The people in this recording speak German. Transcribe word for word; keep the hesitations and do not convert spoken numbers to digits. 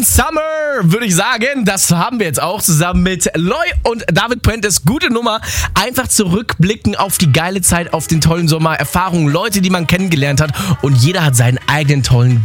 Summer, würde ich sagen. Das haben wir jetzt auch zusammen mit Loy und David Puentes. Gute Nummer. Einfach zurückblicken auf die geile Zeit, auf den tollen Sommer. Erfahrungen, Leute, die man kennengelernt hat. Und jeder hat seinen eigenen tollen